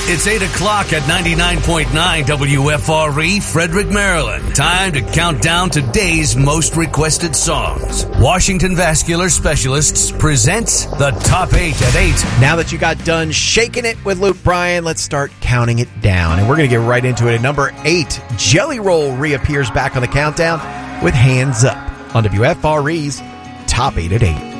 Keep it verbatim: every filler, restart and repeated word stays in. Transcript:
It's eight o'clock at ninety-nine point nine W F R E, Frederick, Maryland. Time to count down today's most requested songs. Washington Vascular Specialists presents the Top eight at eight. Now that you got done shaking it with Luke Bryan, let's start counting it down. And we're going to get right into it. At number eight, Jelly Roll reappears back on the countdown with Hands Up on W F R E's Top eight at eight.